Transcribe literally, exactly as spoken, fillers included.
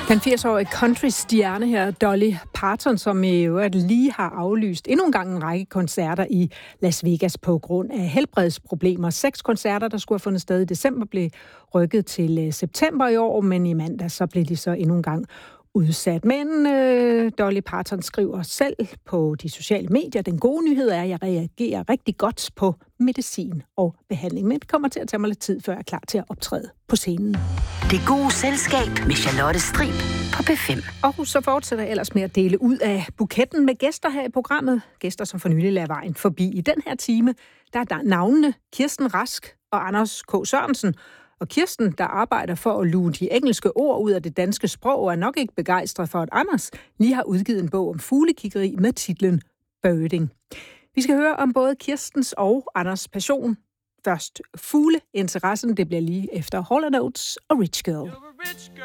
Den firs-årige country-stjerne her, Dolly Parton, som i øvrigt lige har aflyst endnu en gang en række koncerter i Las Vegas på grund af helbredsproblemer. Seks koncerter, der skulle have fundet sted i december, blev rykket til september i år, men i mandag så blev de så endnu en gang udsat. Men øh, Dolly Parton skriver selv på de sociale medier, den gode nyhed er, at jeg reagerer rigtig godt på medicin og behandling, men det kommer til at tage mig lidt tid, før jeg er klar til at optræde på scenen. Det gode selskab med Charlotte Strib på P fem. Og så fortsætter jeg ellers med at dele ud af buketten med gæster her i programmet. Gæster, som for nylig lader vejen forbi. I den her time, der er der navnene Kirsten Rask og Anders K. Sørensen. Og Kirsten, der arbejder for at luge de engelske ord ud af det danske sprog, er nok ikke begejstret for, at Anders lige har udgivet en bog om fuglekiggeri med titlen Birding. Vi skal høre om både Kirstens og Anders' passion. Først fugleinteressen, det bliver lige efter Hall and Oates og Rich Girl.